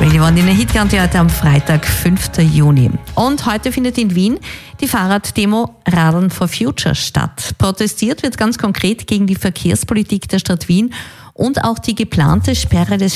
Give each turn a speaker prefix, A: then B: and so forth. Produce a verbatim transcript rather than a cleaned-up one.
A: Radio One in der Hitkante heute am Freitag, fünften Juni. Und heute findet in Wien die Fahrraddemo Radeln for Future statt. Protestiert wird ganz konkret gegen die Verkehrspolitik der Stadt Wien und auch die geplante Sperre des